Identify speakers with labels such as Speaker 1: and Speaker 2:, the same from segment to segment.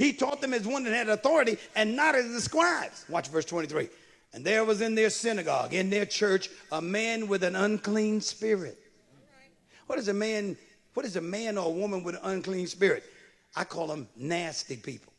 Speaker 1: He taught them as one that had authority and not as the scribes. Watch verse 23. And there was in their synagogue, in their church, a man with an unclean spirit. What is a man or a woman with an unclean spirit? I call them nasty people.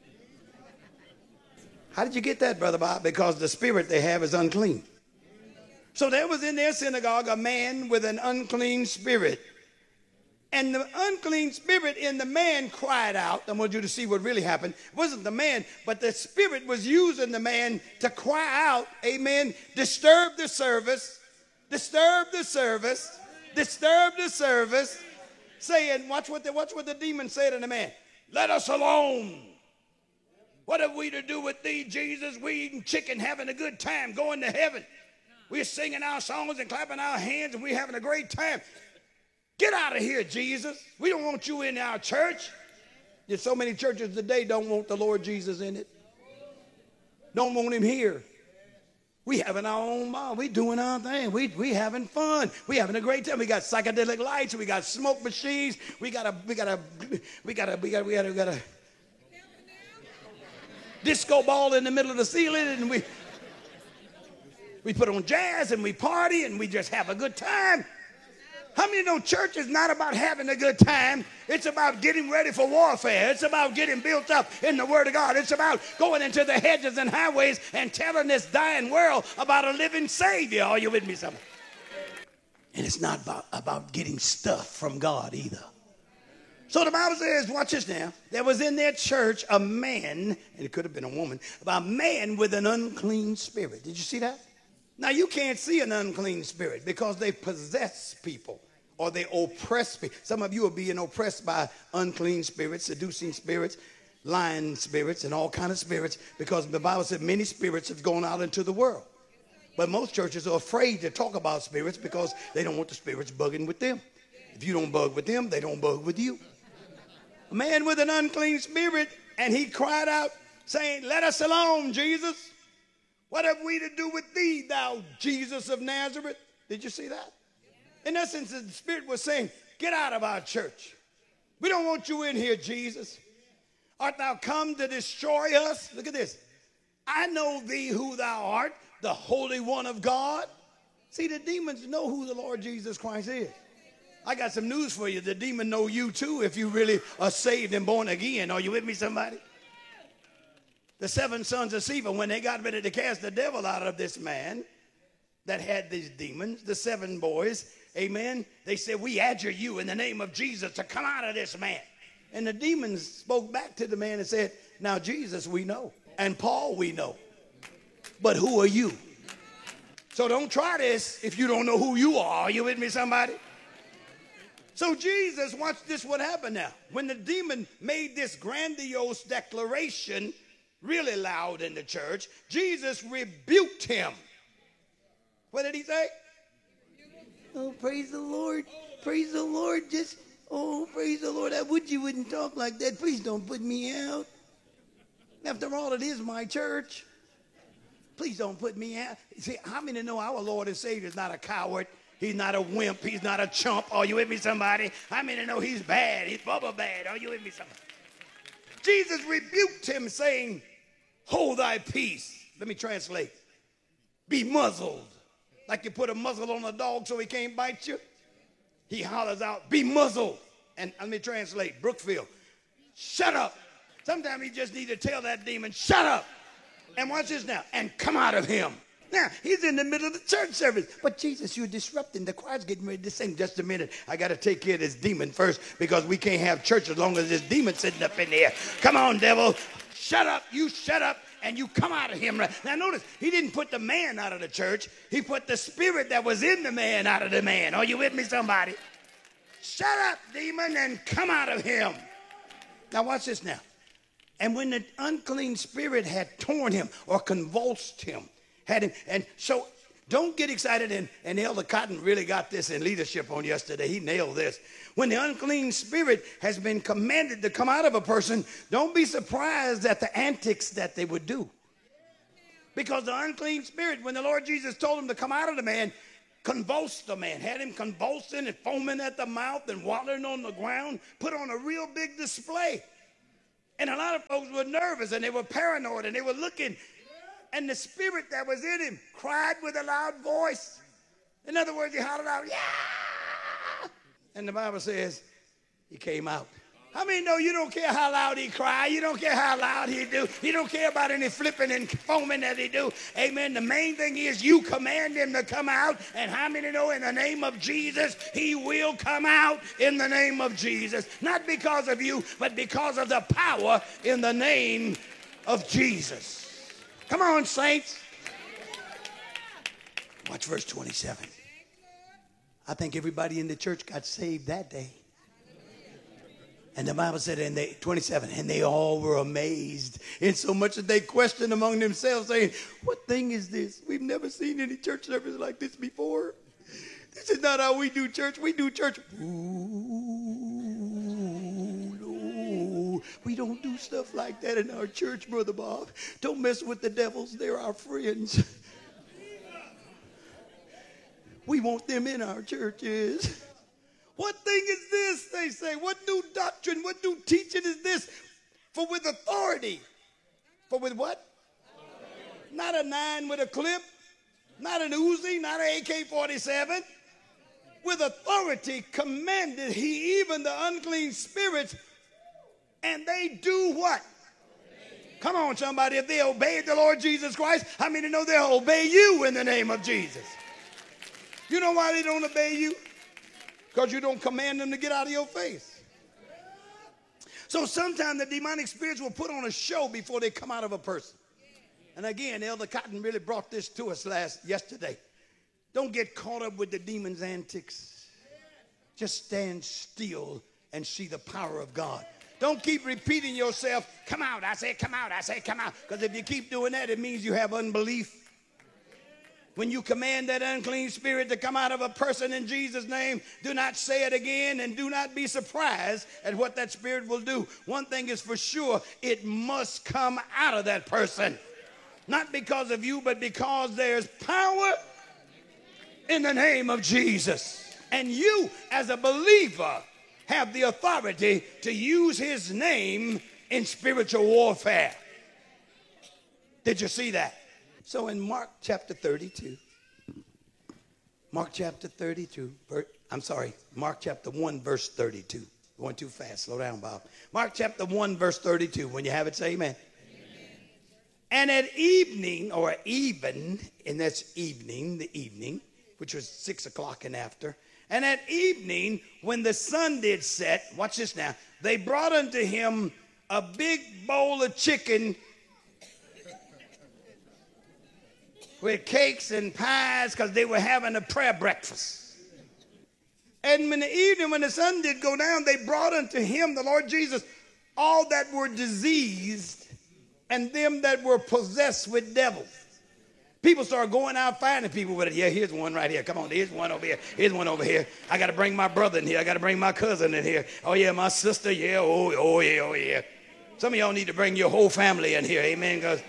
Speaker 1: How did you get that, Brother Bob? Because the spirit they have is unclean. So there was in their synagogue a man with an unclean spirit. And the unclean spirit in the man cried out. I want you to see what really happened. It wasn't the man, but the spirit was using the man to cry out, amen, disturb the service, disturb the service, disturb the service, saying, watch what the demon said to the man. Let us alone. What have we to do with thee, Jesus? We eating chicken, having a good time, going to heaven. We're singing our songs and clapping our hands, and we're having a great time. Get out of here, Jesus. We don't want you in our church. There's so many churches today don't want the Lord Jesus in it. Don't want him here. We having our own mind. We doing our thing. We having fun. We having a great time. We got psychedelic lights. We got smoke machines. We got a disco ball in the middle of the ceiling, and we put on jazz and we party and we just have a good time. How many know church is not about having a good time? It's about getting ready for warfare. It's about getting built up in the Word of God. It's about going into the hedges and highways and telling this dying world about a living Savior. Are you with me, somebody? And it's not about getting stuff from God either. So the Bible says, watch this now. There was in their church a man, and it could have been a woman, but a man with an unclean spirit. Did you see that? Now, you can't see an unclean spirit because they possess people or they oppress people. Some of you are being oppressed by unclean spirits, seducing spirits, lying spirits, and all kinds of spirits, because the Bible said many spirits have gone out into the world. But most churches are afraid to talk about spirits because they don't want the spirits bugging with them. If you don't bug with them, they don't bug with you. A man with an unclean spirit, and he cried out, saying, let us alone, Jesus. What have we to do with thee, thou Jesus of Nazareth? Did you see that? In essence, the Spirit was saying, get out of our church. We don't want you in here, Jesus. Art thou come to destroy us? Look at this. I know thee who thou art, the Holy One of God. See, the demons know who the Lord Jesus Christ is. I got some news for you. The demon know you too if you really are saved and born again. Are you with me, somebody? The 7 sons of Sceva, when they got ready to cast the devil out of this man that had these demons, the 7 boys, amen, they said, we adjure you in the name of Jesus to come out of this man. And the demons spoke back to the man and said, now Jesus we know, and Paul we know, but who are you? So don't try this if you don't know who you are. Are you with me, somebody? So Jesus, watch this, what happened now. When the demon made this grandiose declaration, really loud in the church, Jesus rebuked him. What did he say? Oh, praise the Lord. Praise the Lord. Praise the Lord. I wish you wouldn't talk like that. Please don't put me out. After all, it is my church. Please don't put me out. See, how many know our Lord and Savior is not a coward? He's not a wimp. He's not a chump. Are you with me, somebody? How many know he's bad? He's bubble bad. Are you with me, somebody? Jesus rebuked him, saying, hold thy peace. Let me translate. Be muzzled. Like you put a muzzle on a dog so he can't bite you. He hollers out, be muzzled. And let me translate. Brookfield, shut up. Sometimes you just need to tell that demon, shut up. And watch this now. And come out of him. Now, he's in the middle of the church service. But Jesus, you're disrupting. The choir's getting ready to sing. Just a minute. I got to take care of this demon first because we can't have church as long as this demon sitting up in there. Come on, devil. Shut up. You shut up and you come out of him. Now, notice, he didn't put the man out of the church. He put the spirit that was in the man out of the man. Are you with me, somebody? Shut up, demon, and come out of him. Now, watch this now. And when the unclean spirit had torn him or convulsed him, and so don't get excited, and Elder Cotton really got this in leadership on yesterday. He nailed this. When the unclean spirit has been commanded to come out of a person, don't be surprised at the antics that they would do. Because the unclean spirit, when the Lord Jesus told him to come out of the man, convulsed the man, had him convulsing and foaming at the mouth and wallowing on the ground, put on a real big display. And a lot of folks were nervous and they were paranoid and they were looking. And the spirit that was in him cried with a loud voice. In other words, he hollered out, yeah! And the Bible says he came out. How many know you don't care how loud he cry? You don't care how loud he do. You don't care about any flipping and foaming that he do. Amen. The main thing is you command him to come out. And how many know in the name of Jesus, he will come out in the name of Jesus. Not because of you, but because of the power in the name of Jesus. Come on, saints. Watch verse 27. I think everybody in the church got saved that day. And the Bible said, 27, and they all were amazed, in so much that they questioned among themselves, saying, what thing is this? We've never seen any church service like this before. This is not how we do church. We do church. Ooh, no. We don't do stuff like that in our church, Brother Bob. Don't mess with the devils. They're our friends. We want them in our churches. What thing is this, they say? What new doctrine, what new teaching is this? For with authority. For with what? Authority. Not a 9 with a clip. Not an Uzi, not an AK-47. With authority commanded he even the unclean spirits. And they do what? Come on, somebody. If they obeyed the Lord Jesus Christ, how many know they'll obey you in the name of Jesus? You know why they don't obey you? Because you don't command them to get out of your face. So sometimes the demonic spirits will put on a show before they come out of a person. And again, Elder Cotton really brought this to us yesterday. Don't get caught up with the demon's antics. Just stand still and see the power of God. Don't keep repeating yourself, come out, I say come out, I say come out. Because if you keep doing that, it means you have unbelief. When you command that unclean spirit to come out of a person in Jesus' name, do not say it again and do not be surprised at what that spirit will do. One thing is for sure, it must come out of that person. Not because of you, but because there's power in the name of Jesus. And you, as a believer, have the authority to use his name in spiritual warfare. Did you see that? So in Mark chapter 32, Mark chapter 1, verse 32. Going too fast. Slow down, Bob. Mark chapter 1, verse 32. When you have it, say amen. And at evening, or even, and that's evening, the evening, which was 6 o'clock and after. And at evening, when the sun did set, watch this now, they brought unto him a big bowl of chicken with cakes and pies, because they were having a prayer breakfast. And in the evening, when the sun did go down, they brought unto him, the Lord Jesus, all that were diseased and them that were possessed with devils. People started going out finding people with it. Yeah, here's one right here. Come on, here's one over here. Here's one over here. I got to bring my brother in here. I got to bring my cousin in here. Oh, yeah, my sister. Yeah, oh, yeah, oh, yeah. Some of y'all need to bring your whole family in here. Amen, because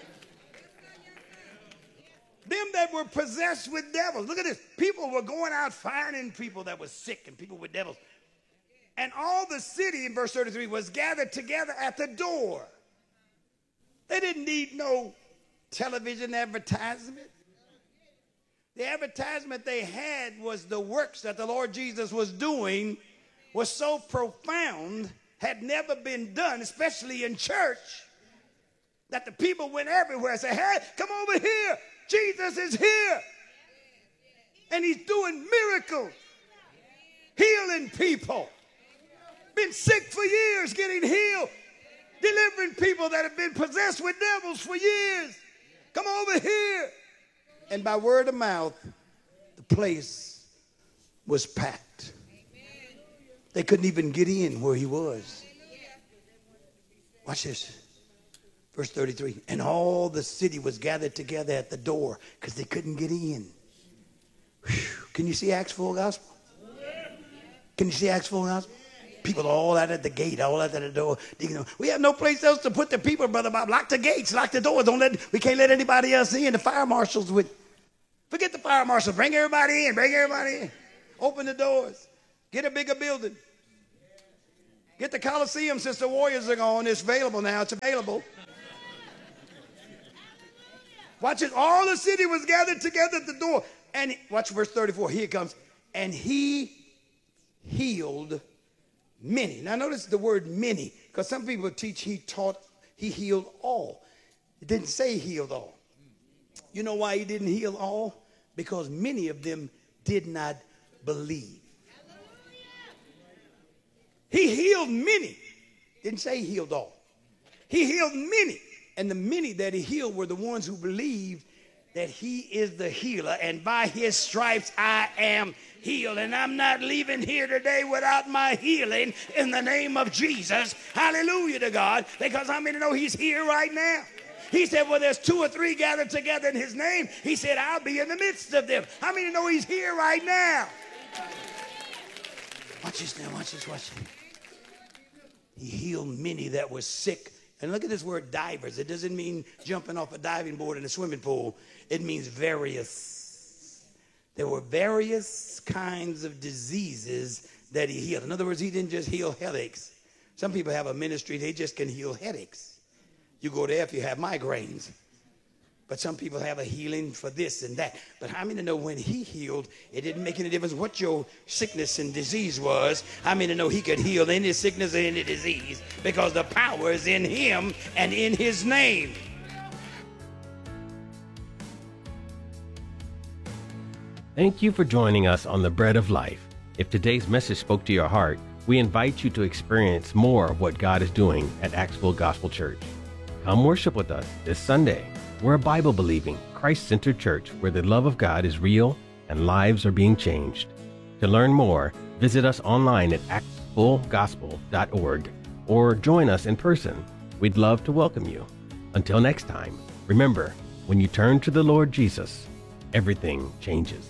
Speaker 1: them that were possessed with devils. Look at this. People were going out finding people that were sick and people with devils. And all the city, in verse 33, was gathered together at the door. They didn't need no television advertisement. The advertisement they had was the works that the Lord Jesus was doing was so profound, had never been done, especially in church, that the people went everywhere and said, hey, come over here. Jesus is here. And he's doing miracles, healing people. Been sick for years, getting healed, delivering people that have been possessed with devils for years. Come over here. And by word of mouth, the place was packed. They couldn't even get in where he was. Watch this. Verse 33. And all the city was gathered together at the door because they couldn't get in. Whew. Can you see Acts full gospel? Can you see Acts full gospel? People all out at the gate, all out at the door. We have no place else to put the people, Brother Bob. Lock the gates, lock the doors. We can't let anybody else in. The fire marshals would. Forget the fire marshals. Bring everybody in. Bring everybody in. Open the doors. Get a bigger building. Get the Coliseum since the Warriors are gone. It's available now. It's available. Watch it. All the city was gathered together at the door. And watch verse 34. Here it comes. And he healed many. Now notice the word many, because some people teach he healed all. It didn't say he healed all. You know why he didn't heal all? Because many of them did not believe. He healed many. Didn't say he healed all. He healed many. And the many that he healed were the ones who believed that he is the healer. And by his stripes I am healed. And I'm not leaving here today without my healing in the name of Jesus. Hallelujah to God. Because how many know he's here right now? He said, well, there's 2 or 3 gathered together in his name. He said, I'll be in the midst of them. How many know he's here right now? Watch this now. Watch this. Watch this. He healed many that were sick. And look at this word divers. It doesn't mean jumping off a diving board in a swimming pool. It means various. There were various kinds of diseases that he healed. In other words, he didn't just heal headaches. Some people have a ministry, they just can heal headaches. You go there if you have migraines. But some people have a healing for this and that. But how many know when he healed, it didn't make any difference what your sickness and disease was. How many know he could heal any sickness or any disease because the power is in him and in his name.
Speaker 2: Thank you for joining us on The Bread of Life. If today's message spoke to your heart, we invite you to experience more of what God is doing at Axville Gospel Church. Come worship with us this Sunday. We're a Bible-believing, Christ-centered church where the love of God is real and lives are being changed. To learn more, visit us online at axvillegospel.org or join us in person. We'd love to welcome you. Until next time, remember, when you turn to the Lord Jesus, everything changes.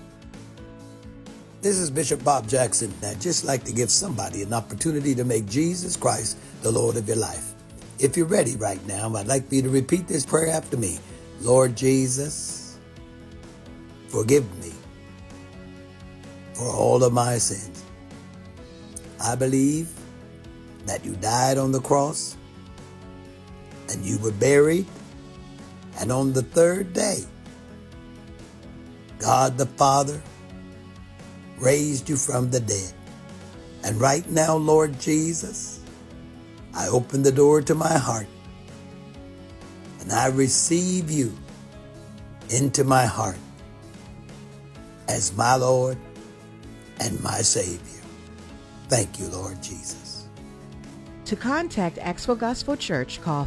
Speaker 3: This is Bishop Bob Jackson. I'd just like to give somebody an opportunity to make Jesus Christ the Lord of your life. If you're ready right now, I'd like for you to repeat this prayer after me. Lord Jesus, forgive me for all of my sins. I believe that you died on the cross and you were buried, and on the 3rd day, God the Father raised you from the dead. And right now, Lord Jesus, I open the door to my heart and I receive you into my heart as my Lord and my Savior. Thank you, Lord Jesus.
Speaker 4: To contact Axville Gospel Church, call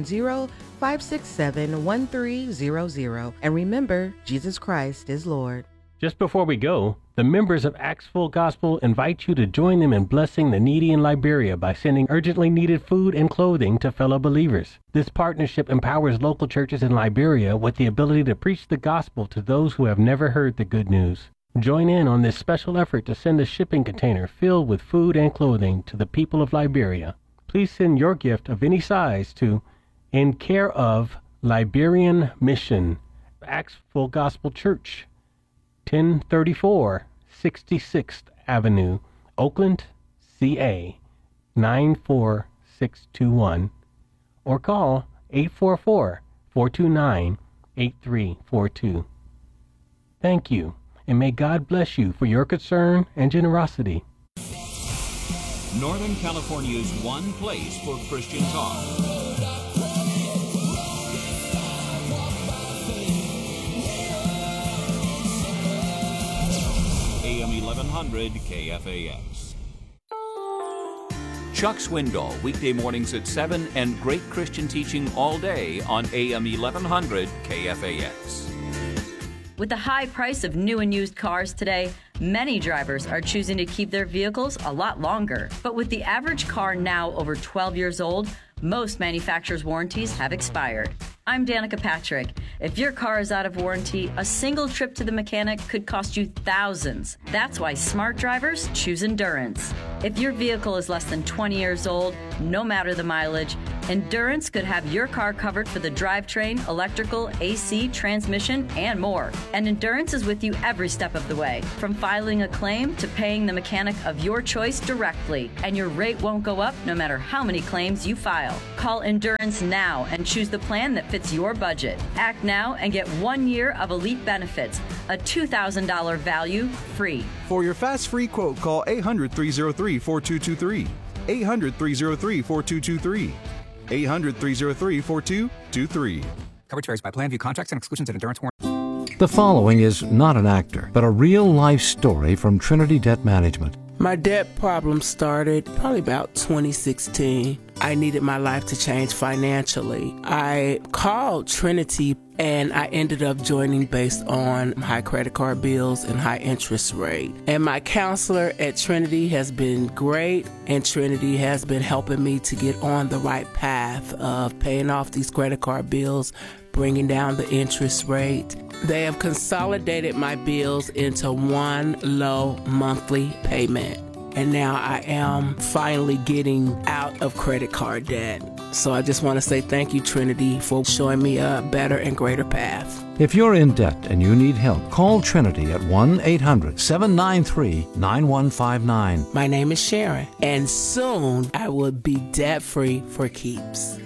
Speaker 4: 510-567-1300. And remember, Jesus Christ is Lord.
Speaker 2: Just before we go, the members of Axville Gospel invite you to join them in blessing the needy in Liberia by sending urgently needed food and clothing to fellow believers. This partnership empowers local churches in Liberia with the ability to preach the gospel to those who have never heard the good news. Join in on this special effort to send a shipping container filled with food and clothing to the people of Liberia. Please send your gift of any size to In Care of Liberian Mission, Axville Gospel Church, 1034 66th Avenue, Oakland, CA 94621, or call 844-429-8342. Thank you, and may God bless you for your concern and generosity.
Speaker 5: Northern California's one place for Christian talk. AM 1100 KFAX. Chuck Swindoll, weekday mornings at 7, and great Christian teaching all day on AM 1100 KFAX.
Speaker 6: With the high price of new and used cars today, many drivers are choosing to keep their vehicles a lot longer. But with the average car now over 12 years old, most manufacturers' warranties have expired. I'm Danica Patrick. If your car is out of warranty, a single trip to the mechanic could cost you thousands. That's why smart drivers choose Endurance. If your vehicle is less than 20 years old, no matter the mileage, Endurance could have your car covered for the drivetrain, electrical, AC, transmission, and more. And Endurance is with you every step of the way, from filing a claim to paying the mechanic of your choice directly. And your rate won't go up no matter how many claims you file. Call Endurance now and choose the plan that fits your budget. Act now and get 1 year of elite benefits, a $2,000 value free.
Speaker 7: For your fast free quote, call 800-303-4223. 800-303-4223. 800-303-4223.
Speaker 8: Coverage varies by plan. View contracts and exclusions at Endurance Warranty.
Speaker 9: The following is not an actor, but a real-life story from Trinity Debt Management.
Speaker 10: My debt problem started probably about 2016. I needed my life to change financially. I called Trinity and I ended up joining based on high credit card bills and high interest rate. And my counselor at Trinity has been great, and Trinity has been helping me to get on the right path of paying off these credit card bills, bringing down the interest rate. They have consolidated my bills into one low monthly payment. And now I am finally getting out of credit card debt. So I just want to say thank you, Trinity, for showing me a better and greater path.
Speaker 9: If you're in debt and you need help, call Trinity at 1-800-793-9159.
Speaker 10: My name is Sharon, and soon I will be debt-free for keeps.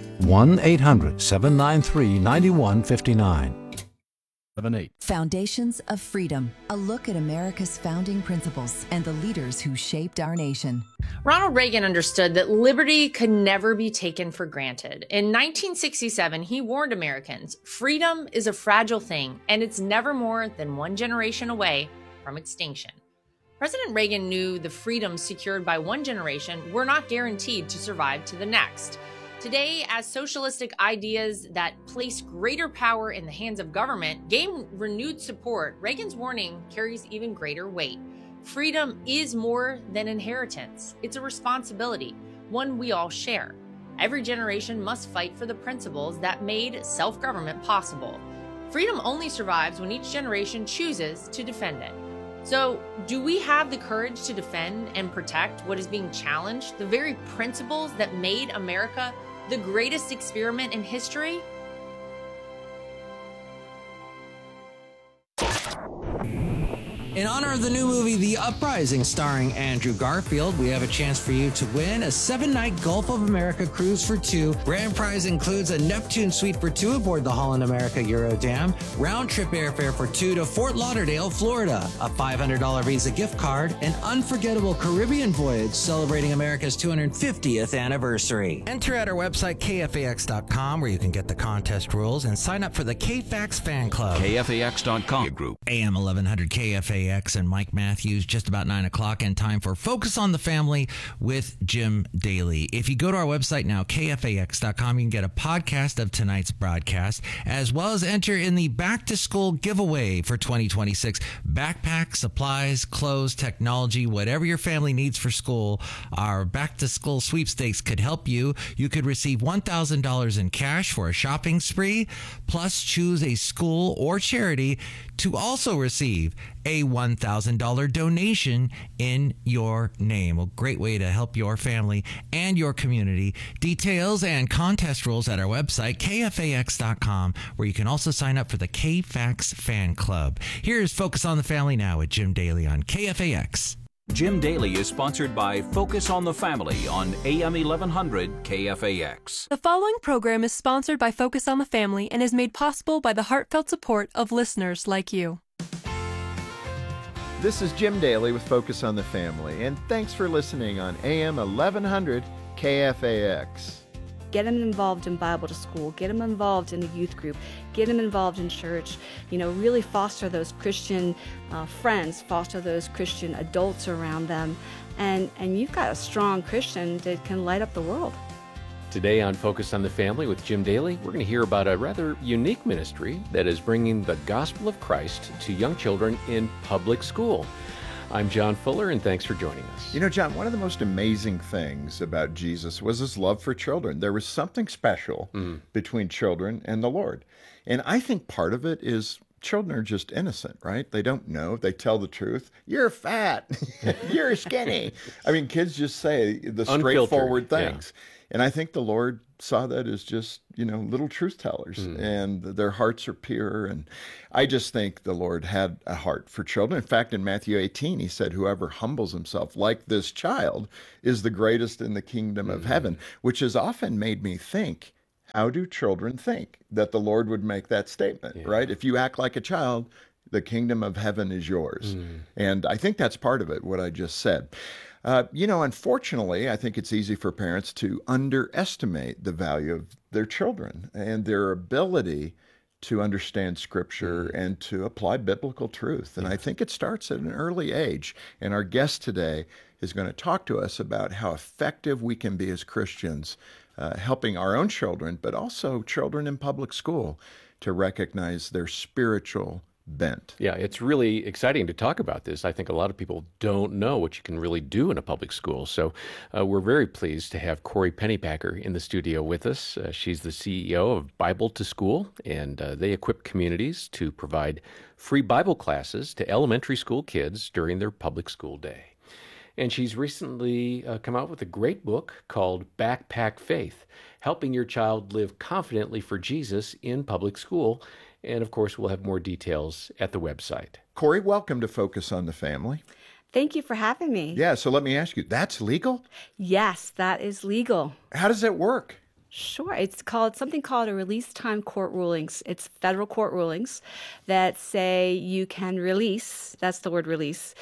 Speaker 9: 1-800-793-9159.
Speaker 11: Foundations of Freedom, a look at America's founding principles and the leaders who shaped our nation.
Speaker 12: Ronald Reagan understood that liberty could never be taken for granted. In 1967, he warned Americans, freedom is a fragile thing, and it's never more than one generation away from extinction. President Reagan knew the freedoms secured by one generation were not guaranteed to survive to the next. Today, as socialistic ideas that place greater power in the hands of government gain renewed support, Reagan's warning carries even greater weight. Freedom is more than inheritance. It's a responsibility, one we all share. Every generation must fight for the principles that made self-government possible. Freedom only survives when each generation chooses to defend it. So, do we have the courage to defend and protect what is being challenged, the very principles that made America the greatest experiment in history?
Speaker 13: In honor of the new movie, The Uprising, starring Andrew Garfield, we have a chance for you to win a 7-night Gulf of America cruise for two. Grand prize includes a Neptune suite for two aboard the Holland America Eurodam, round-trip airfare for two to Fort Lauderdale, Florida, a $500 Visa gift card, an unforgettable Caribbean voyage celebrating America's 250th anniversary. Enter at our website, kfax.com, where you can get the contest rules and sign up for the KFAX fan club.
Speaker 5: KFAX.com group.
Speaker 13: AM 1100 KFAX and Mike Matthews, just about 9 o'clock, and time for Focus on the Family with Jim Daly. If you go to our website now, kfax.com, you can get a podcast of tonight's broadcast, as well as enter in the Back to School giveaway for 2026. Backpacks, supplies, clothes, technology, whatever your family needs for school, our Back to School sweepstakes could help you. You could receive $1,000 in cash for a shopping spree, plus choose a school or charity to also receive a $1,000 donation in your name. A great way to help your family and your community. Details and contest rules at our website, kfax.com, where you can also sign up for the KFAX fan club. Here's Focus on the Family now with Jim Daly on KFAX.
Speaker 5: Jim Daly is sponsored by Focus on the Family on AM 1100 KFAX.
Speaker 14: The following program is sponsored by Focus on the Family and is made possible by the heartfelt support of listeners like you.
Speaker 15: This is Jim Daly with Focus on the Family, and thanks for listening on AM 1100 KFAX.
Speaker 16: Get them involved in Bible to School, get them involved in a youth group, get them involved in church, really foster those Christian friends, foster those Christian adults around them, and you've got a strong Christian that can light up the world.
Speaker 17: Today on Focus on the Family with Jim Daly, we're going to hear about a rather unique ministry that is bringing the gospel of Christ to young children in public school. I'm John Fuller, and thanks for joining us.
Speaker 15: You know, John, one of the most amazing things about Jesus was his love for children. There was something special between children and the Lord. And I think part of it is children are just innocent, right? They don't know. They tell the truth. You're fat. You're skinny. I mean, kids just say the straightforward things. Yeah. And I think the Lord saw that as just, little truth tellers, and their hearts are pure. And I just think the Lord had a heart for children. In fact, in Matthew 18, he said, whoever humbles himself like this child is the greatest in the kingdom of heaven, which has often made me think, how do children think that the Lord would make that statement, right? If you act like a child, the kingdom of heaven is yours. And I think that's part of it, what I just said. Unfortunately, I think it's easy for parents to underestimate the value of their children and their ability to understand Scripture and to apply biblical truth. And I think it starts at an early age. And our guest today is going to talk to us about how effective we can be as Christians, helping our own children, but also children in public school to recognize their spiritual bent.
Speaker 17: Yeah, it's really exciting to talk about this. I think a lot of people don't know what you can really do in a public school. So we're very pleased to have Corey Pennypacker in the studio with us. She's the CEO of Bible to School, and they equip communities to provide free Bible classes to elementary school kids during their public school day. And she's recently come out with a great book called Backpack Faith, helping your child live confidently for Jesus in public school. And, of course, we'll have more details at the website.
Speaker 15: Corey, welcome to Focus on the Family.
Speaker 16: Thank you for having me.
Speaker 15: Yeah, so let me ask you, that's legal?
Speaker 16: Yes, that is legal.
Speaker 15: How does that work?
Speaker 16: Sure. It's something called a release time court rulings. It's federal court rulings that say you can release, that's the word release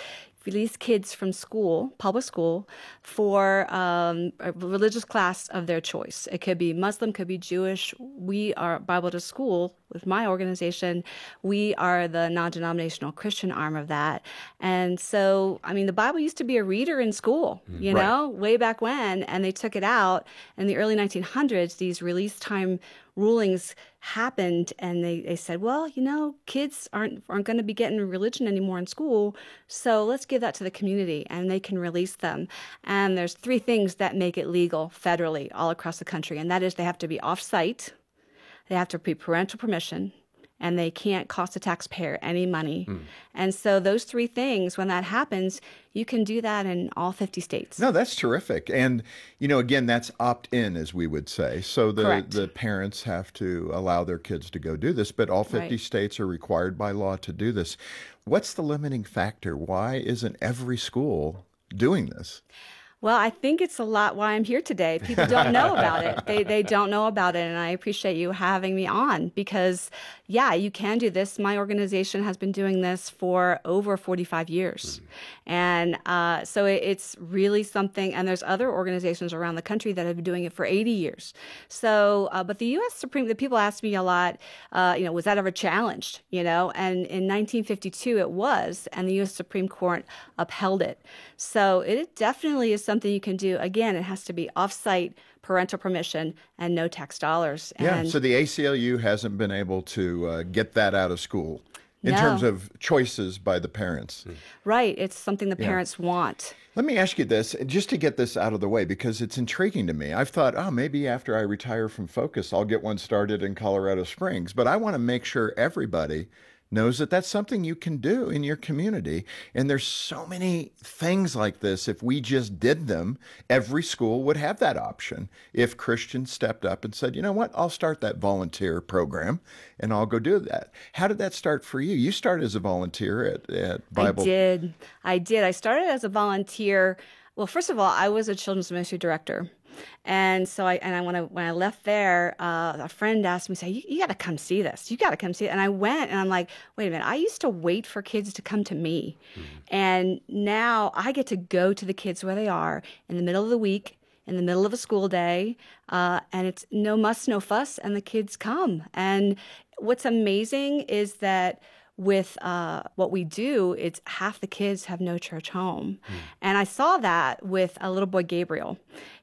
Speaker 16: kids from school, public school, for a religious class of their choice. It could be Muslim, could be Jewish. We are Bible to School, with my organization, we are the non-denominational Christian arm of that. And so, the Bible used to be a reader in school, way back when, and they took it out. In the early 1900s, these release time rulings happened, and they said, well, kids aren't going to be getting religion anymore in school, so let's give that to the community, and they can release them. And there's 3 things that make it legal federally all across the country, and that is they have to be off-site, they have to be parental permission, and they can't cost the taxpayer any money. And so those 3 things, when that happens, you can do that in all 50 states.
Speaker 15: No, that's terrific. And, again, that's opt-in, as we would say. So the parents have to allow their kids to go do this, but all 50 states are required by law to do this. What's the limiting factor? Why isn't every school doing this?
Speaker 16: Well, I think it's a lot why I'm here today. People don't know about it. They don't know about it, and I appreciate you having me on because, you can do this. My organization has been doing this for over 45 years. And so it's really something, and there's other organizations around the country that have been doing it for 80 years. So, but the U.S. Supreme, the people ask me a lot, was that ever challenged, And in 1952 it was, and the U.S. Supreme Court upheld it. So it definitely is something you can do. Again, it has to be off-site, parental permission, and no tax dollars.
Speaker 15: So the ACLU hasn't been able to get that out of school in terms of choices by the parents.
Speaker 16: Right. It's something the parents want.
Speaker 15: Let me ask you this, just to get this out of the way, because it's intriguing to me. I've thought, maybe after I retire from Focus, I'll get one started in Colorado Springs. But I want to make sure everybody knows that that's something you can do in your community. And there's so many things like this. If we just did them, every school would have that option. If Christians stepped up and said, you know what, I'll start that volunteer program and I'll go do that. How did that start for you? You started as a volunteer at Bible.
Speaker 16: I did. I started as a volunteer. Well, first of all, I was a children's ministry director. And so when I left there, a friend asked me, you got to come see this. You got to come see it. And I went, and I'm like, wait a minute. I used to wait for kids to come to me. And now I get to go to the kids where they are in the middle of the week, in the middle of a school day, and it's no muss, no fuss, and the kids come. And what's amazing is that with what we do, it's half the kids have no church home. And I saw that with a little boy, Gabriel.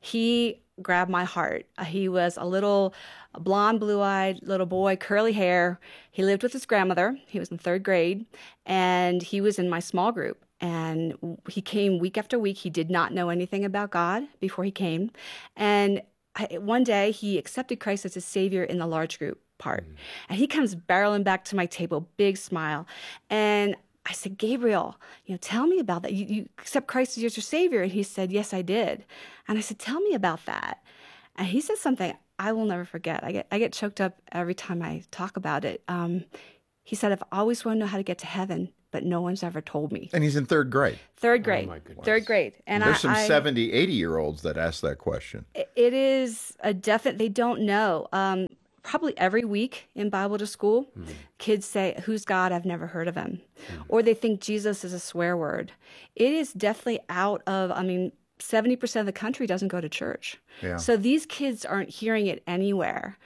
Speaker 16: He grabbed my heart. He was a little blonde, blue-eyed little boy, curly hair. He lived with his grandmother. He was in 3rd grade, and he was in my small group. And he came week after week. He did not know anything about God before he came. And one day, he accepted Christ as his Savior in the large group. part. And he comes barreling back to my table, big smile. And I said, Gabriel, tell me about that. You accept Christ as your Savior? And he said, yes, I did. And I said, tell me about that. And he said something I will never forget. I get choked up every time I talk about it. He said, I've always wanted to know how to get to heaven, but no one's ever told me.
Speaker 15: And he's in third grade.
Speaker 16: Third grade. Oh, my goodness. Third grade. And
Speaker 15: there's some 70, 80-year-olds that ask that question.
Speaker 16: It is a definite, they don't know. Probably every week in Bible to School, kids say, who's God? I've never heard of him. Or they think Jesus is a swear word. It is definitely out of, 70% of the country doesn't go to church. Yeah. So these kids aren't hearing it anywhere.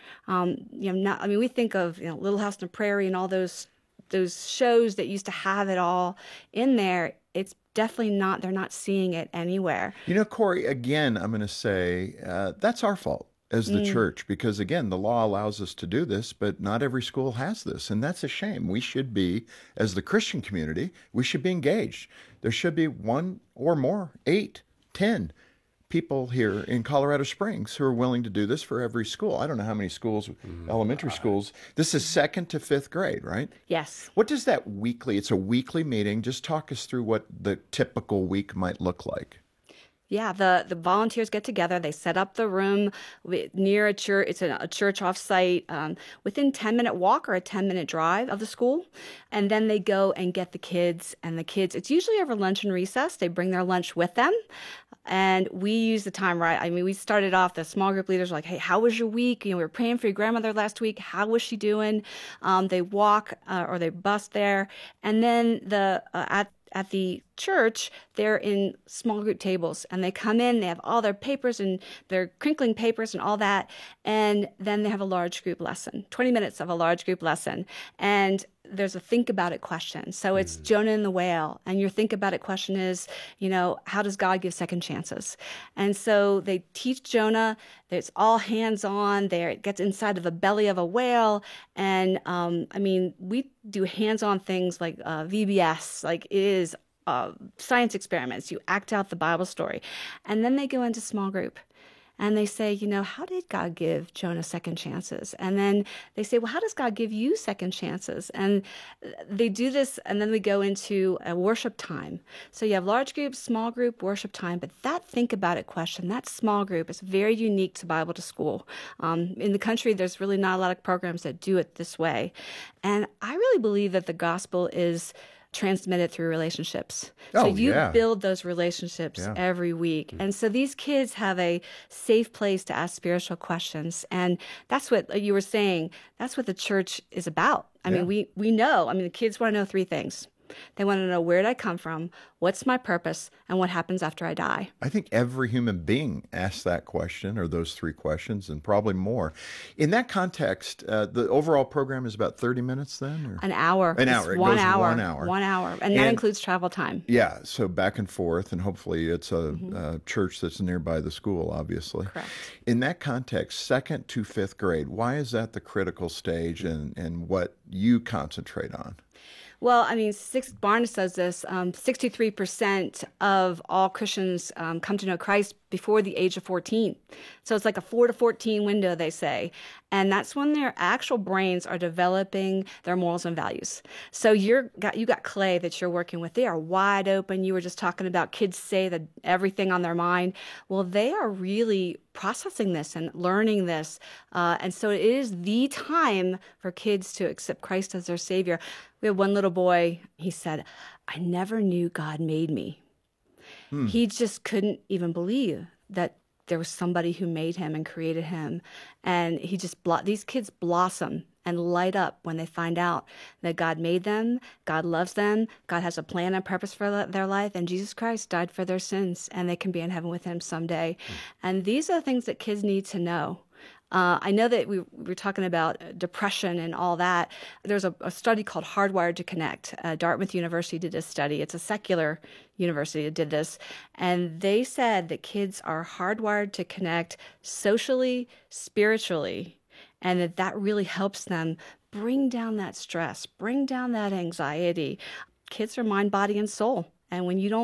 Speaker 16: We think of Little House on the Prairie and all those shows that used to have it all in there. It's definitely not, they're not seeing it anywhere.
Speaker 15: Corey, again, I'm going to say that's our fault as the church, because again, the law allows us to do this, but not every school has this. And that's a shame. We should be, as the Christian community, we should be engaged. There should be 1 or more, 8, 10 people here in Colorado Springs who are willing to do this for every school. I don't know how many schools, elementary schools. This is 2nd to 5th grade, right?
Speaker 16: Yes.
Speaker 15: What does that weekly, it's a weekly meeting. Just talk us through what the typical week might look like.
Speaker 16: Yeah, the volunteers get together. They set up the room near a church. It's a church off-site, within 10-minute walk or a 10-minute drive of the school. And then they go and get the kids. And the kids, it's usually over lunch and recess. They bring their lunch with them. And we use the time, right? We started off, the small group leaders were like, hey, how was your week? We were praying for your grandmother last week. How was she doing? They walk or they bus there. And then at the church, they're in small group tables, and they come in, they have all their papers and their crinkling papers and all that, and then they have a large group lesson, 20 minutes of a large group lesson, and there's a think about it question. So it's Jonah and the whale, and your think about it question is, how does God give second chances? And so they teach Jonah. It's all hands-on. It gets inside of the belly of a whale, and we do hands-on things like VBS, like it is science experiments. You act out the Bible story, and then they go into small group. And they say, how did God give Jonah second chances? And then they say, well, how does God give you second chances? And they do this, and then we go into a worship time. So you have large group, small group, worship time. But that think about it question, that small group is very unique to Bible to School. In the country, there's really not a lot of programs that do it this way. And I really believe that the gospel is transmitted through relationships. So you build those relationships every week. And so these kids have a safe place to ask spiritual questions. And that's what you were saying, that's what the church is about. We know, the kids want to know 3 things. They want to know, where did I come from? What's my purpose? And what happens after I die?
Speaker 15: I think every human being asks that question, or those 3 questions, and probably more. In that context, the overall program is about 30 minutes then? Or?
Speaker 16: An hour.
Speaker 15: An hour. It goes 1 hour.
Speaker 16: 1 hour. And that includes travel time.
Speaker 15: Yeah, so back and forth, and hopefully it's a church that's nearby the school, obviously.
Speaker 16: Correct.
Speaker 15: In that context, 2nd to 5th grade, why is that the critical stage and what you concentrate on?
Speaker 16: Well, Barna says this, 63% of all Christians come to know Christ before the age of 14. So it's like a 4 to 14 window, they say. And that's when their actual brains are developing their morals and values. So you got clay that you're working with. They are wide open. You were just talking about kids say that everything on their mind. Well, they are really processing this and learning this. And so it is the time for kids to accept Christ as their Savior. We had one little boy, he said, I never knew God made me. He just couldn't even believe that there was somebody who made him and created him. And he just, these kids blossom and light up when they find out that God made them, God loves them, God has a plan and purpose for their life, and Jesus Christ died for their sins, and they can be in heaven with him someday. And these are things that kids need to know. I know that we were talking about depression and all that. There's a study called Hardwired to Connect. Dartmouth University did this study. It's a secular university that did this. And they said that kids are hardwired to connect socially, spiritually, and that really helps them bring down that stress, bring down that anxiety. Kids are mind, body, and soul. And when you don't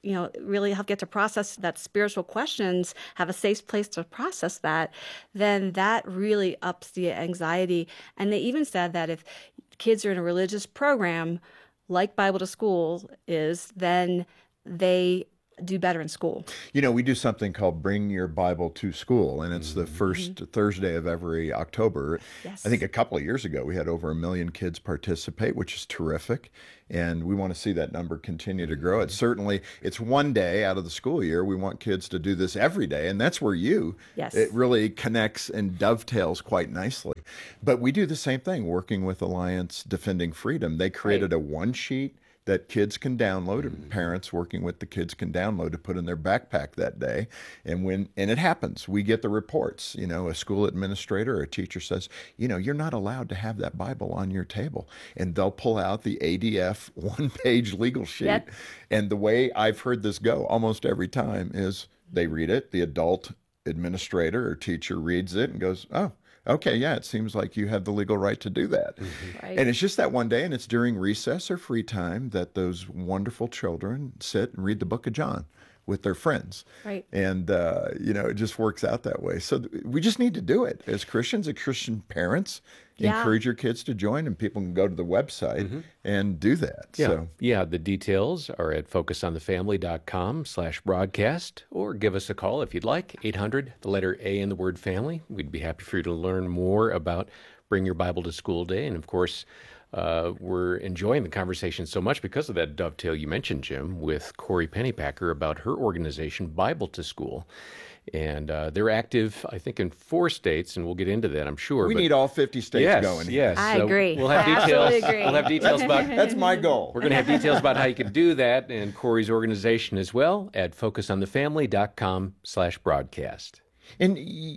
Speaker 16: really get to process that spiritual questions, have a safe place to process that, then that really ups the anxiety. And they even said that if kids are in a religious program like Bible to School is, then they do better in school.
Speaker 15: We do something called Bring Your Bible to School, and it's the first Thursday of every October.
Speaker 16: Yes.
Speaker 15: I think a couple of years ago we had over 1 million kids participate, which is terrific, and we want to see that number continue to grow. It's one day out of the school year. We want kids to do this every day, and that's where it really connects and dovetails quite nicely. But we do the same thing, working with Alliance Defending Freedom. They created a one-sheet that kids can download, and parents working with the kids can download to put in their backpack that day. And it happens, we get the reports. A school administrator or a teacher says, you're not allowed to have that Bible on your table. And they'll pull out the ADF one-page legal sheet.
Speaker 16: Yep.
Speaker 15: And the way I've heard this go almost every time is they read it, the adult administrator or teacher reads it and goes, oh, okay, yeah, it seems like you have the legal right to do that.
Speaker 16: Right.
Speaker 15: And it's just that one day, and it's during recess or free time that those wonderful children sit and read the book of John with their friends.
Speaker 16: Right.
Speaker 15: And, it just works out that way. So we just need to do it. As Christians, as Christian parents, encourage your kids to join, and people can go to the website and do that.
Speaker 17: Yeah.
Speaker 15: So.
Speaker 17: Yeah, the details are at focusonthefamily.com/broadcast, or give us a call if you'd like, 800, the letter A in the word family. We'd be happy for you to learn more about Bring Your Bible to School Day. And of course, we're enjoying the conversation so much because of that dovetail you mentioned, Jim, with Corey Pennypacker about her organization, Bible to School. And they're active, I think, in 4 states, and we'll get into that, I'm sure.
Speaker 15: We need all 50 states going.
Speaker 17: Yes,
Speaker 16: I agree.
Speaker 17: We'll have details. We'll have details about
Speaker 15: that's my goal.
Speaker 17: We're going to have details about how you can do that and Corey's organization as well at focusonthefamily.com/broadcast.
Speaker 15: And,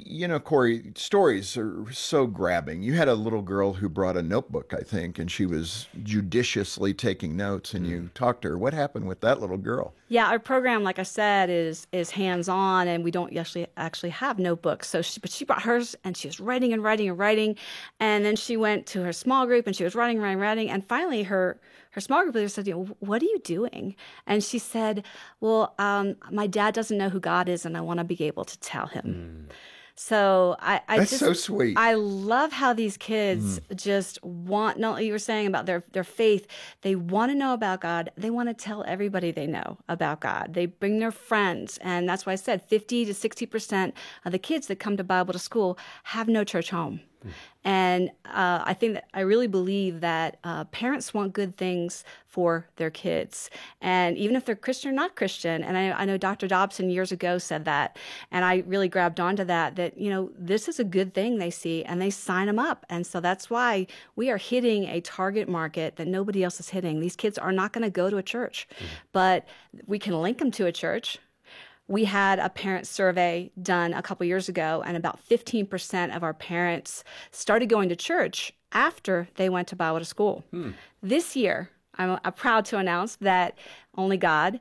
Speaker 15: Corey, stories are so grabbing. You had a little girl who brought a notebook, I think, and she was judiciously taking notes, and you talked to her. What happened with that little girl?
Speaker 16: Yeah, our program, like I said, is hands-on, and we don't actually have notebooks. But she brought hers, and she was writing and writing and writing, and then she went to her small group, and she was writing, and finally her small group leader said, what are you doing? And she said, well, my dad doesn't know who God is, and I want to be able to tell him. So
Speaker 15: that's so sweet.
Speaker 16: I love how these kids just want, not like you were saying about their faith, they want to know about God. They want to tell everybody they know about God. They bring their friends. And that's why I said 50 to 60% of the kids that come to Bible to School have no church home. And I really believe that parents want good things for their kids. And even if they're Christian or not Christian, and I know Dr. Dobson years ago said that, and I really grabbed onto that this is a good thing they see, and they sign them up. And so that's why we are hitting a target market that nobody else is hitting. These kids are not going to go to a church, but we can link them to a church. We had a parent survey done a couple years ago, and about 15% of our parents started going to church after they went to Bible to School. This year, I'm proud to announce that only God,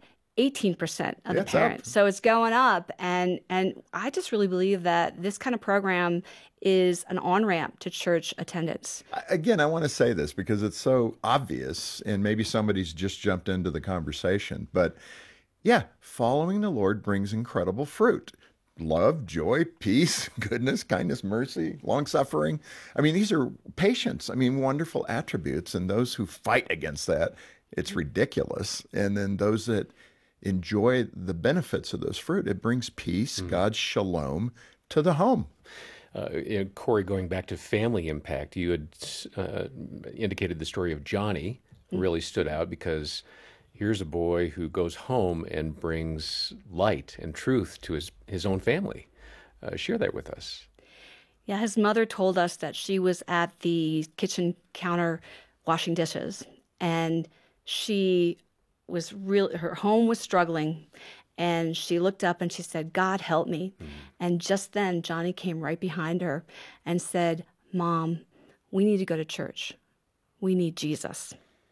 Speaker 16: 18% of the parents. So it's going up, and I just really believe that this kind of program is an on-ramp to church attendance.
Speaker 15: Again, I want to say this because it's so obvious, and maybe somebody's just jumped into the conversation, but yeah, following the Lord brings incredible fruit. Love, joy, peace, goodness, kindness, mercy, long-suffering. I mean, these are patience. I mean, wonderful attributes. And those who fight against that, it's ridiculous. And then those that enjoy the benefits of those fruit, it brings peace, God's shalom to the home.
Speaker 17: Corey, going back to family impact, you had indicated the story of Johnny really stood out because here's a boy who goes home and brings light and truth to his own family. Share that with us.
Speaker 16: Yeah, his mother told us that she was at the kitchen counter washing dishes, and she was her home was struggling, and she looked up and she said, God, help me. And just then, Johnny came right behind her and said, Mom, we need to go to church. We need Jesus.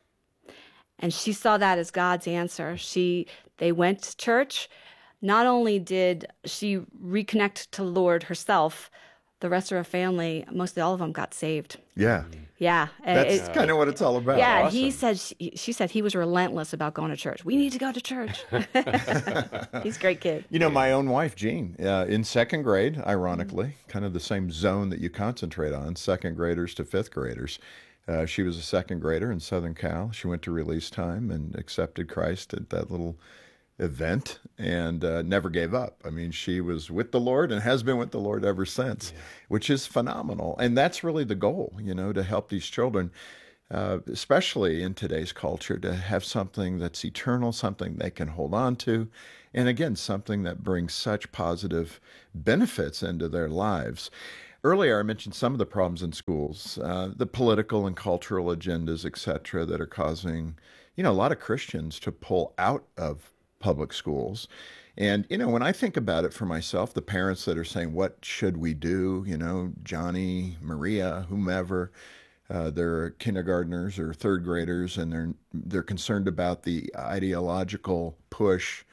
Speaker 16: And she saw that as God's answer. They went to church. Not only did she reconnect to the Lord herself, the rest of her family, mostly all of them, got saved.
Speaker 15: Yeah.
Speaker 16: Yeah.
Speaker 15: That's kind of what it's all about.
Speaker 16: Yeah,
Speaker 17: Awesome.
Speaker 16: she said he was relentless about going to church. We need to go to church. He's a great kid.
Speaker 15: You know, my own wife, Jean, in second grade, ironically, kind of the same zone that you concentrate on, second graders to fifth graders. She was a second grader in Southern Cal. She went to release time and accepted Christ at that little event and never gave up. I mean, she was with the Lord and has been with the Lord ever since, which is phenomenal. And that's really the goal, you know, to help these children, especially in today's culture, to have something that's eternal, something they can hold on to, and again, something that brings such positive benefits into their lives. Earlier, I mentioned some of the problems in schools, the political and cultural agendas, et cetera, that are causing, you know, a lot of Christians to pull out of public schools. And, you know, when I think about it for myself, the parents that are saying, what should we do? You know, Johnny, Maria, whomever, they're kindergartners or third graders, and they're concerned about the ideological push.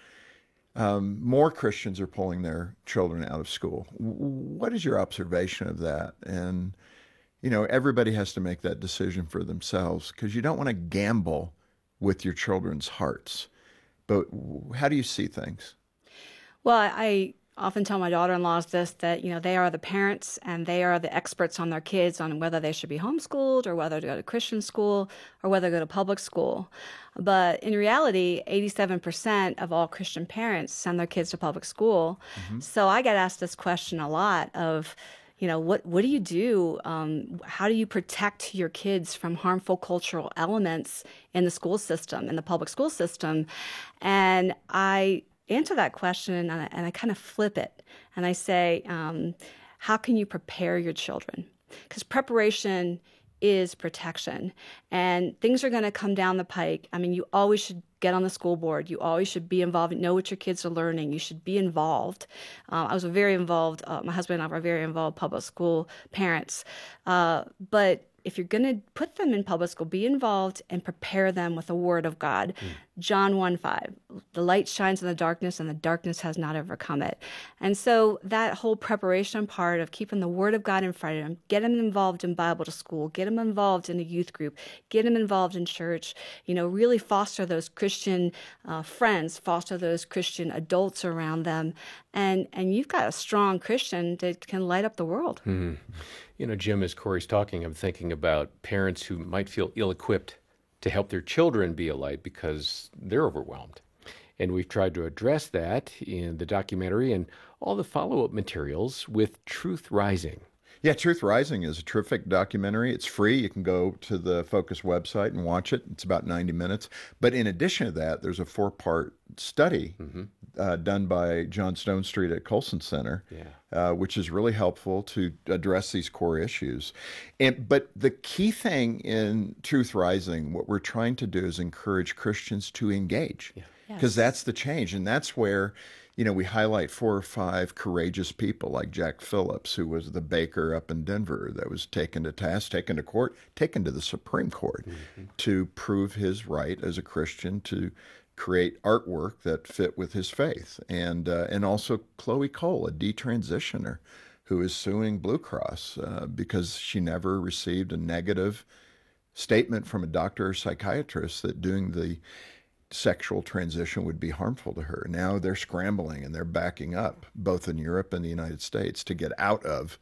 Speaker 15: More Christians are pulling their children out of school. What is your observation of that? And, you know, everybody has to make that decision for themselves, because you don't want to gamble with your children's hearts. But how do you see things?
Speaker 16: Well, I often tell my daughter-in-laws this, that, you know, they are the parents and they are the experts on their kids on whether they should be homeschooled or whether to go to Christian school or whether to go to public school. But in reality, 87% of all Christian parents send their kids to public school. Mm-hmm. So I get asked this question a lot of, you know, what do you do? How do you protect your kids from harmful cultural elements in the school system, in the public school system? And I answer that question and I kind of flip it. And I say, how can you prepare your children? Because preparation is protection. And things are going to come down the pike. I mean, you always should get on the school board. You always should be involved, know what your kids are learning. You should be involved. I was very involved. My husband and I were very involved public school parents. But if you're going to put them in public school, be involved and prepare them with the Word of God. John 1:5, the light shines in the darkness and the darkness has not overcome it. And so that whole preparation part of keeping the Word of God in front of them, get them involved in Bible to school, get them involved in a youth group, get them involved in church, you know, really foster those Christian friends, foster those Christian adults around them. And you've got a strong Christian that can light up the world.
Speaker 17: Mm-hmm. You know, Jim, as Corey's talking, I'm thinking about parents who might feel ill-equipped to help their children be a light because they're overwhelmed. And we've tried to address that in the documentary and all the follow-up materials with Truth Rising.
Speaker 15: Yeah, Truth Rising is a terrific documentary. It's free. You can go to the Focus website and watch it. It's about 90 minutes. But in addition to that, there's a 4-part study done by John Stonestreet at Colson Center, which is really helpful to address these core issues. But the key thing in Truth Rising, what we're trying to do is encourage Christians to engage, because that's the change. And that's where, you know, we highlight 4 or 5 courageous people like Jack Phillips, who was the baker up in Denver that was taken to task, taken to court, taken to the Supreme Court to prove his right as a Christian to create artwork that fit with his faith. And also Chloe Cole, a detransitioner who is suing Blue Cross because she never received a negative statement from a doctor or psychiatrist that doing the sexual transition would be harmful to her. Now they're scrambling and they're backing up, both in Europe and the United States, to get out of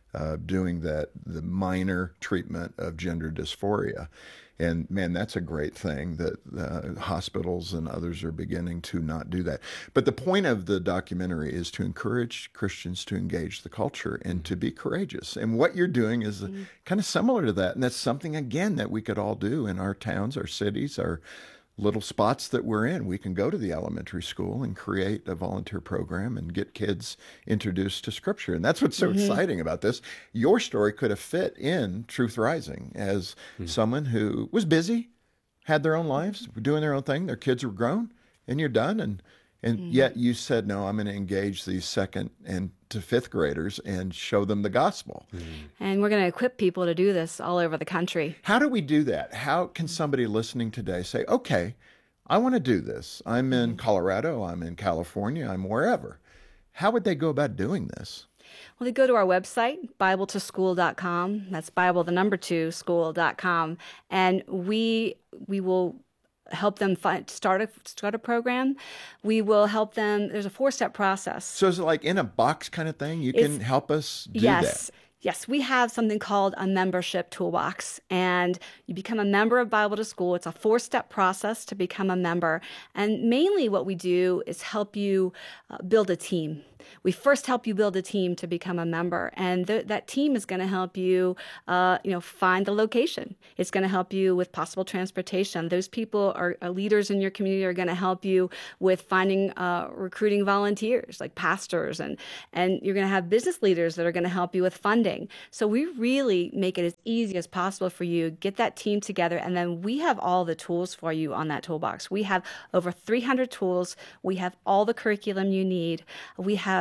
Speaker 15: doing the minor treatment of gender dysphoria. And man, that's a great thing that hospitals and others are beginning to not do that. But the point of the documentary is to encourage Christians to engage the culture and to be courageous. And what you're doing is kind of similar to that. And that's something, again, that we could all do in our towns, our cities, our little spots that we're in. We can go to the elementary school and create a volunteer program and get kids introduced to Scripture. And that's what's so exciting about this. Your story could have fit in Truth Rising as someone who was busy, had their own lives, doing their own thing. Their kids were grown, and you're done. And yet you said, no, I'm going to engage these 2nd and to 5th graders and show them the gospel.
Speaker 16: And we're going to equip people to do this all over the country.
Speaker 15: How do we do that? How can somebody listening today say, okay, I want to do this. I'm in Colorado, I'm in California, I'm wherever. How would they go about doing this?
Speaker 16: Well, they go to our website, BibleToSchool.com. That's Bible, the number 2, school.com. And we will help them start a program. We will help them. There's a 4-step process.
Speaker 15: So is it like in a box kind of thing? You can help us do that?
Speaker 16: Yes, we have something called a membership toolbox, and you become a member of Bible to School. It's a 4-step process to become a member, and mainly what we do is help you build a team. We first help you build a team to become a member, and that team is going to help you, find the location. It's going to help you with possible transportation. Those people are leaders in your community are going to help you with finding, recruiting volunteers like pastors, and you're going to have business leaders that are going to help you with funding. So we really make it as easy as possible for you. Get that team together, and then we have all the tools for you on that toolbox. We have over 300 tools. We have all the curriculum you need. We have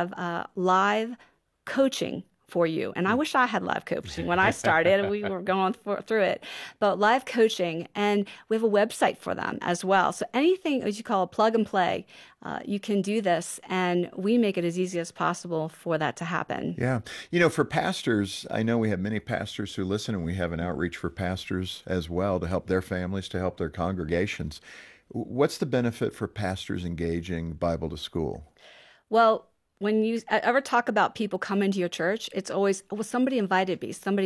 Speaker 16: live coaching for you. And I wish I had live coaching when I started. We were going through it. But live coaching, and we have a website for them as well. So anything, as you call a plug and play, you can do this, and we make it as easy as possible for that to happen.
Speaker 15: Yeah. For pastors, I know we have many pastors who listen, and we have an outreach for pastors as well to help their families, to help their congregations. What's the benefit for pastors engaging Bible to School?
Speaker 16: Well, when you ever talk about people coming to your church, it's always, well, somebody invited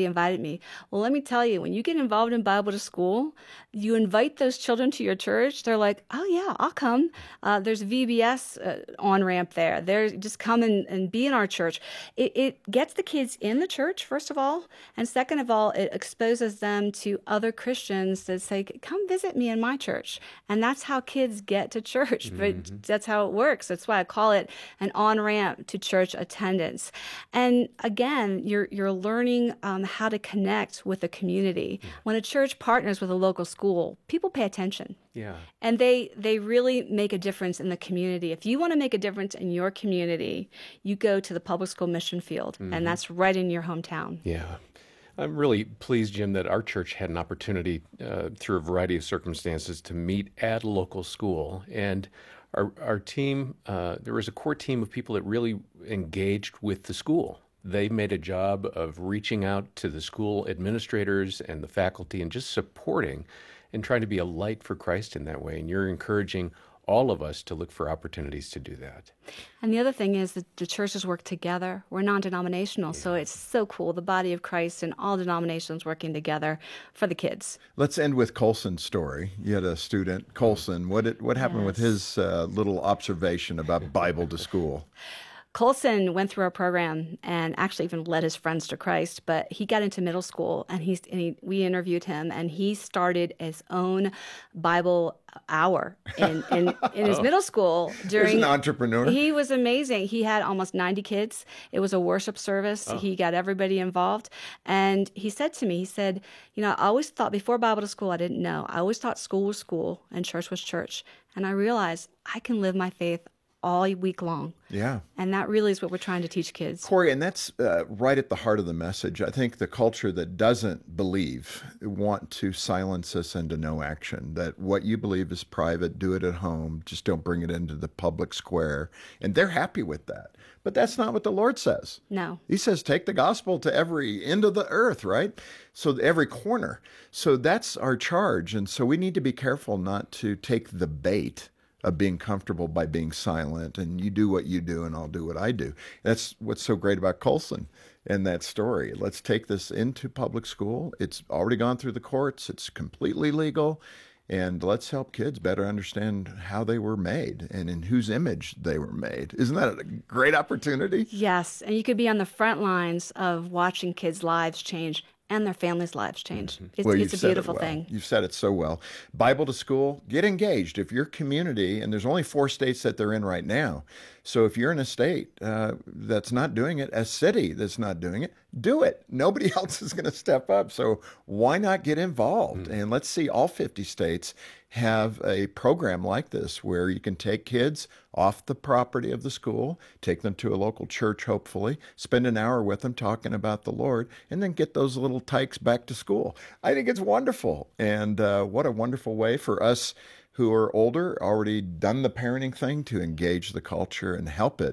Speaker 16: me. Well, let me tell you, when you get involved in Bible to School, you invite those children to your church. They're like, oh, yeah, I'll come. There's VBS on-ramp there. Just come and be in our church. It gets the kids in the church, first of all. And second of all, it exposes them to other Christians that say, come visit me in my church. And that's how kids get to church. But that's how it works. That's why I call it an on-ramp to church attendance. And again, you're learning how to connect with the community. When a church partners with a local school, people pay attention.
Speaker 17: Yeah.
Speaker 16: And they really make a difference in the community. If you want to make a difference in your community, you go to the public school mission field, and that's right in your hometown.
Speaker 17: Yeah. I'm really pleased, Jim, that our church had an opportunity through a variety of circumstances to meet at a local school. And our team, there was a core team of people that really engaged with the school. They made a job of reaching out to the school administrators and the faculty and just supporting and trying to be a light for Christ in that way. And you're encouraging all of us to look for opportunities to do that.
Speaker 16: And the other thing is that the churches work together. We're non-denominational, so it's so cool. The body of Christ and all denominations working together for the kids.
Speaker 15: Let's end with Colson's story. You had a student, Colson. What happened with his little observation about Bible to School?
Speaker 16: Colson went through our program and actually even led his friends to Christ, but he got into middle school, and we interviewed him, and he started his own Bible hour in his middle school.
Speaker 15: He's an entrepreneur.
Speaker 16: He was amazing. He had almost 90 kids. It was a worship service. Oh. He got everybody involved. And he said to me, I always thought before Bible to School, I didn't know. I always thought school was school and church was church. And I realized I can live my faith all week long.
Speaker 15: Yeah.
Speaker 16: And that really is what we're trying to teach kids.
Speaker 15: Corey, and that's right at the heart of the message. I think the culture that doesn't believe want to silence us into no action, that what you believe is private, do it at home, just don't bring it into the public square. And they're happy with that. But that's not what the Lord says.
Speaker 16: No.
Speaker 15: He says, take the gospel to every end of the earth, right? So every corner. So that's our charge. And so we need to be careful not to take the bait of being comfortable by being silent, and you do what you do and I'll do what I do. That's what's so great about Colson and that story. Let's take this into public school. It's already gone through the courts. It's completely legal. And let's help kids better understand how they were made and in whose image they were made. Isn't that a great opportunity?
Speaker 16: Yes, and you could be on the front lines of watching kids' lives change and their families' lives change. It's a beautiful thing.
Speaker 15: You've said it so well. Bible to School, get engaged. If your community, and there's only 4 states that they're in right now, so if you're in a state that's not doing it, a city that's not doing it, do it. Nobody else is going to step up. So why not get involved? And let's see all 50 states have a program like this where you can take kids off the property of the school, take them to a local church, hopefully, spend an hour with them talking about the Lord, and then get those little tykes back to school. I think it's wonderful. And what a wonderful way for us who are older, already done the parenting thing, to engage the culture and help it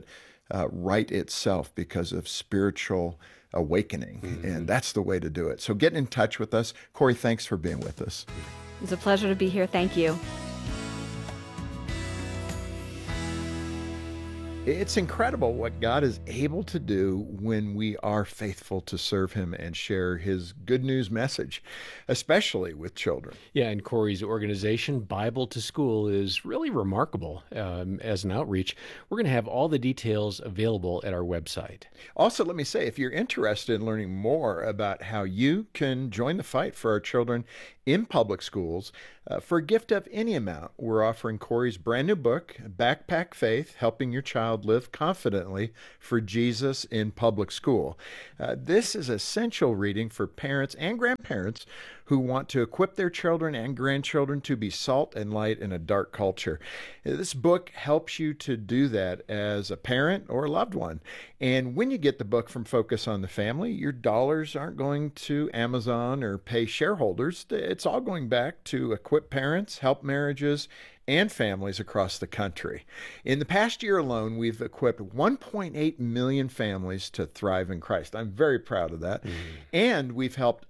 Speaker 15: right itself because of spiritual awakening.
Speaker 17: Mm-hmm.
Speaker 15: And that's the way to do it. So get in touch with us. Corey, thanks for being with us.
Speaker 16: It's a pleasure to be here. Thank you.
Speaker 15: It's incredible what God is able to do when we are faithful to serve Him and share His good news message, especially with children.
Speaker 17: Yeah, and Corey's organization, Bible to School, is really remarkable as an outreach. We're going to have all the details available at our website.
Speaker 15: Also, let me say, if you're interested in learning more about how you can join the fight for our children in public schools, for a gift of any amount, we're offering Corey's brand new book, Backpack Faith, Helping Your Child Live Confidently for Jesus in Public School. This is essential reading for parents and grandparents who want to equip their children and grandchildren to be salt and light in a dark culture. This book helps you to do that as a parent or a loved one. And when you get the book from Focus on the Family, your dollars aren't going to Amazon or pay shareholders. It's all going back to equip parents, help marriages, and families across the country. In the past year alone, we've equipped 1.8 million families to thrive in Christ. I'm very proud of that. And we've helped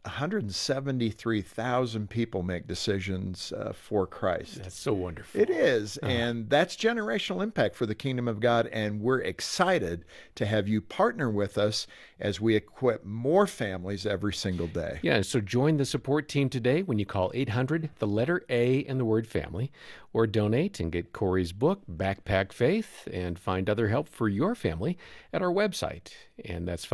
Speaker 15: 173,000 people make decisions for Christ.
Speaker 17: That's so wonderful.
Speaker 15: It is. And that's generational impact for the kingdom of God. And we're excited to have you partner with us as we equip more families every single day.
Speaker 17: Yeah, so join the support team today when you call 800, the letter A and the word family, or donate and get Corey's book, Backpack Faith, and find other help for your family at our website. And that's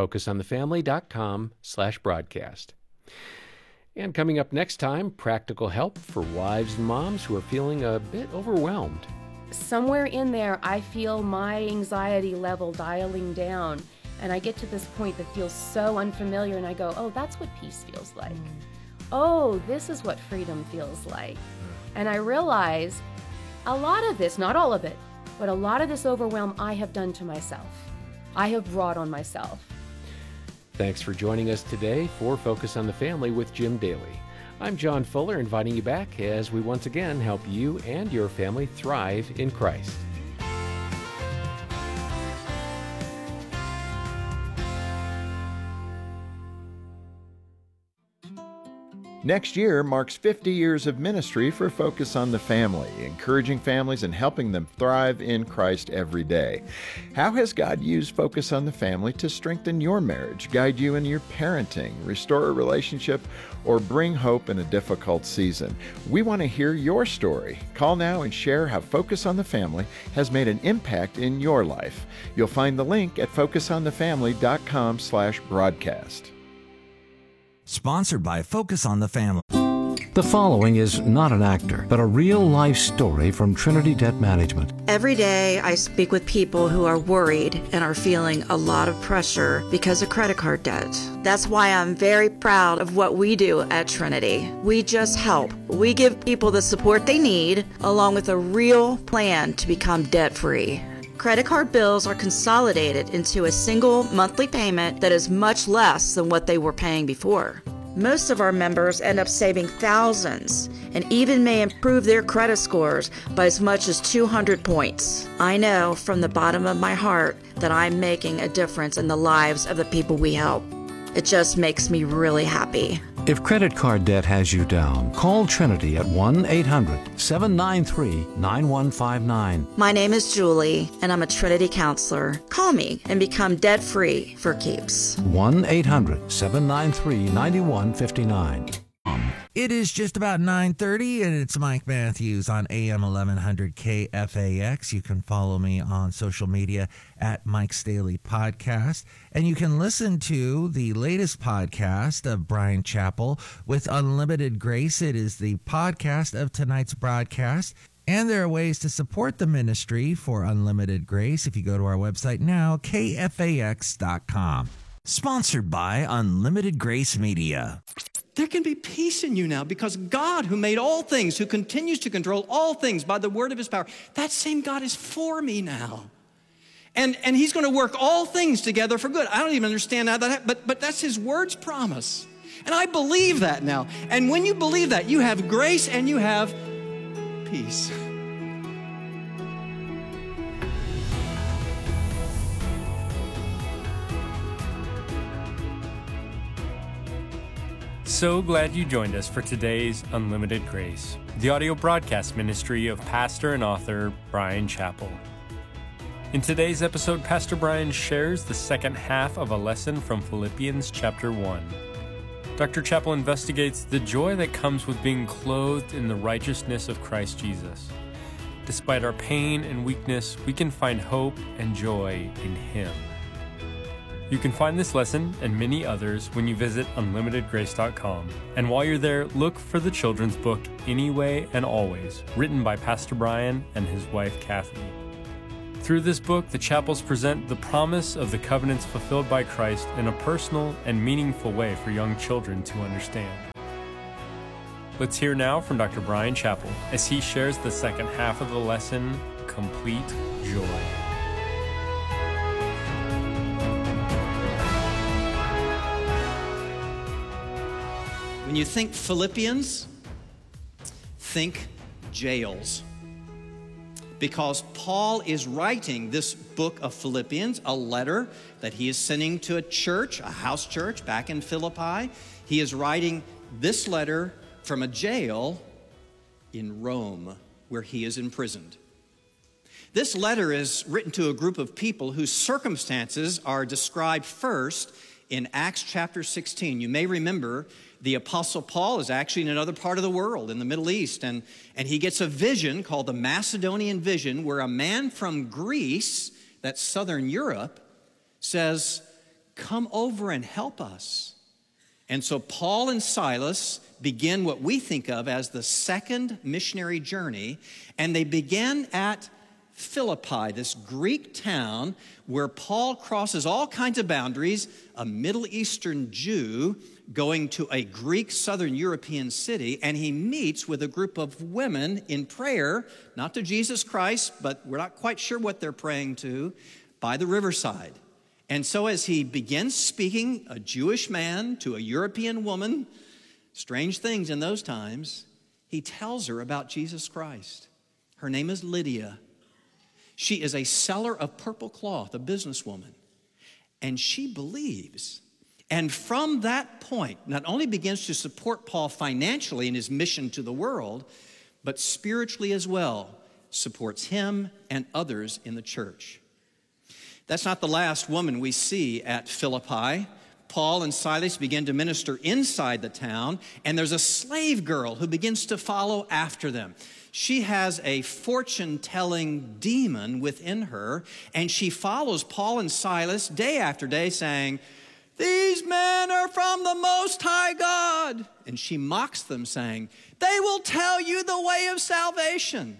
Speaker 17: focusonthefamily.com/broadcast. And coming up next time, practical help for wives and moms who are feeling a bit overwhelmed.
Speaker 18: Somewhere in there, I feel my anxiety level dialing down. And I get to this point that feels so unfamiliar, and I go, oh, that's what peace feels like. Oh, this is what freedom feels like. And I realize a lot of this, not all of it, but a lot of this overwhelm I have done to myself. I have brought on myself.
Speaker 17: Thanks for joining us today for Focus on the Family with Jim Daly. I'm John Fuller, inviting you back as we once again help you and your family thrive in Christ.
Speaker 15: Next year marks 50 years of ministry for Focus on the Family, encouraging families and helping them thrive in Christ every day. How has God used Focus on the Family to strengthen your marriage, guide you in your parenting, restore a relationship, or bring hope in a difficult season? We want to hear your story. Call now and share how Focus on the Family has made an impact in your life. You'll find the link at focusonthefamily.com/broadcast.
Speaker 13: Sponsored by Focus on the Family.
Speaker 9: The following is not an actor, but a real-life story from Trinity Debt Management.
Speaker 19: Every day I speak with people who are worried and are feeling a lot of pressure because of credit card debt. That's why I'm very proud of what we do at Trinity. We just help. We give people the support they need, along with a real plan to become debt-free. Credit card bills are consolidated into a single monthly payment that is much less than what they were paying before. Most of our members end up saving thousands and even may improve their credit scores by as much as 200 points. I know from the bottom of my heart that I'm making a difference in the lives of the people we help. It just makes me really happy.
Speaker 9: If credit card debt has you down, call Trinity at 1-800-793-9159.
Speaker 19: My name is Julie, and I'm a Trinity counselor. Call me and become debt-free for keeps.
Speaker 9: 1-800-793-9159.
Speaker 13: It is just about 9:30, and it's Mike Matthews on AM 1100 KFAX. You can follow me on social media at Mike's Daily Podcast, and you can listen to the latest podcast of Brian Chappell with Unlimited Grace. It is the podcast of tonight's broadcast, and there are ways to support the ministry for Unlimited Grace if you go to our website now, kfax.com. Sponsored by Unlimited Grace Media.
Speaker 20: There can be peace in you now because God, who made all things, who continues to control all things by the word of his power, that same God is for me now. And he's going to work all things together for good. I don't even understand how that happens, but that's his word's promise. And I believe that now. And when you believe that, you have grace and you have peace.
Speaker 21: So glad you joined us for today's Unlimited Grace, the audio broadcast ministry of pastor and author Bryan Chapell. In today's episode, Pastor Bryan shares the second half of a lesson from Philippians chapter 1. Dr. Chapell investigates the joy that comes with being clothed in the righteousness of Christ Jesus. Despite our pain and weakness, we can find hope and joy in Him. You can find this lesson and many others when you visit unlimitedgrace.com. And while you're there, look for the children's book, Anyway and Always, written by Pastor Bryan and his wife, Kathy. Through this book, the Chapells present the promise of the covenants fulfilled by Christ in a personal and meaningful way for young children to understand. Let's hear now from Dr. Bryan Chapell as he shares the second half of the lesson, Complete Joy.
Speaker 20: When you think Philippians, think jails. Because Paul is writing this book of Philippians, a letter that he is sending to a church, a house church back in Philippi. He is writing this letter from a jail in Rome, where he is imprisoned. This letter is written to a group of people whose circumstances are described first in Acts chapter 16. You may remember the Apostle Paul is actually in another part of the world, in the Middle East, and he gets a vision called the Macedonian vision, where a man from Greece, that's southern Europe, says, "Come over and help us." And so Paul and Silas begin what we think of as the second missionary journey, and they begin at Philippi, this Greek town where Paul crosses all kinds of boundaries, a Middle Eastern Jew going to a Greek Southern European city, and he meets with a group of women in prayer, not to Jesus Christ, but we're not quite sure what they're praying to, by the riverside. And so as he begins speaking, a Jewish man to a European woman, strange things in those times, he tells her about Jesus Christ. Her name is Lydia. She is a seller of purple cloth, a businesswoman, and she believes. And from that point, not only begins to support Paul financially in his mission to the world, but spiritually as well, supports him and others in the church. That's not the last woman we see at Philippi. Paul and Silas begin to minister inside the town, and there's a slave girl who begins to follow after them. She has a fortune-telling demon within her, and she follows Paul and Silas day after day saying, "These men are from the Most High God." And she mocks them saying, "They will tell you the way of salvation."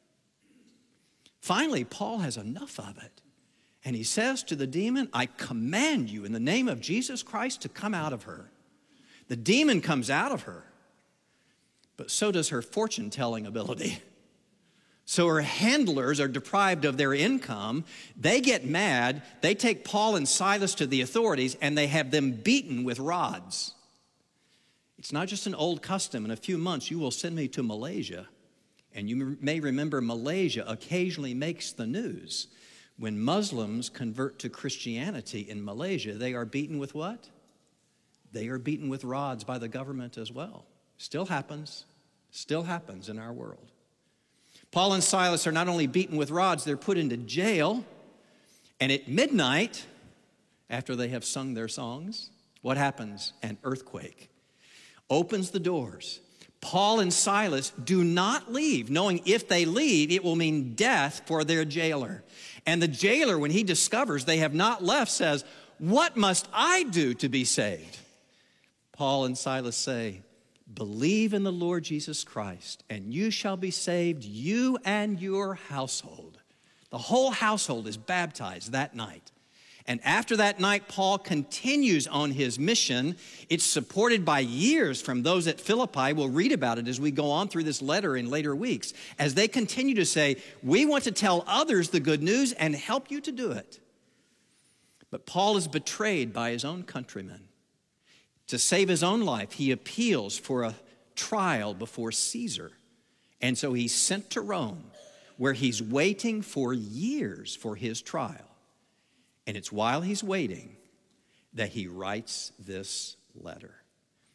Speaker 20: Finally, Paul has enough of it. And he says to the demon, "I command you in the name of Jesus Christ to come out of her." The demon comes out of her. But so does her fortune-telling ability. So her handlers are deprived of their income. They get mad. They take Paul and Silas to the authorities, and they have them beaten with rods. It's not just an old custom. In a few months, you will send me to Malaysia. And you may remember Malaysia occasionally makes the news. When Muslims convert to Christianity in Malaysia, they are beaten with what? They are beaten with rods by the government as well. Still happens in our world. Paul and Silas are not only beaten with rods, they're put into jail. And at midnight, after they have sung their songs, what happens? An earthquake opens the doors. Paul and Silas do not leave, knowing if they leave, it will mean death for their jailer. And the jailer, when he discovers they have not left, says, "What must I do to be saved?" Paul and Silas say, "Believe in the Lord Jesus Christ, and you shall be saved, you and your household." The whole household is baptized that night. And after that night, Paul continues on his mission. It's supported by years from those at Philippi. We'll read about it as we go on through this letter in later weeks, as they continue to say, "We want to tell others the good news and help you to do it." But Paul is betrayed by his own countrymen. To save his own life, he appeals for a trial before Caesar. And so he's sent to Rome, where he's waiting for years for his trial. And it's while he's waiting that he writes this letter.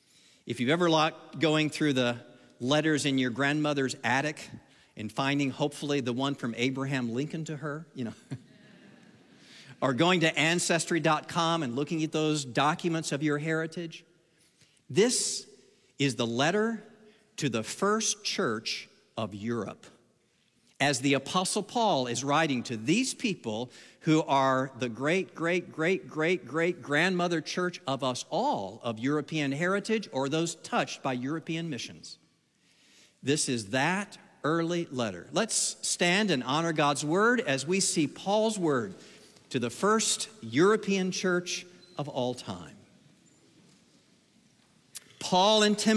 Speaker 20: If you've ever liked going through the letters in your grandmother's attic and finding hopefully the one from Abraham Lincoln to her, or going to Ancestry.com and looking at those documents of your heritage, this is the letter to the first church of Europe. As the Apostle Paul is writing to these people who are the great-great-great-great-great-grandmother church of us all of European heritage, or those touched by European missions. This is that early letter. Let's stand and honor God's word as we see Paul's word to the first European church of all time. Paul and Timothy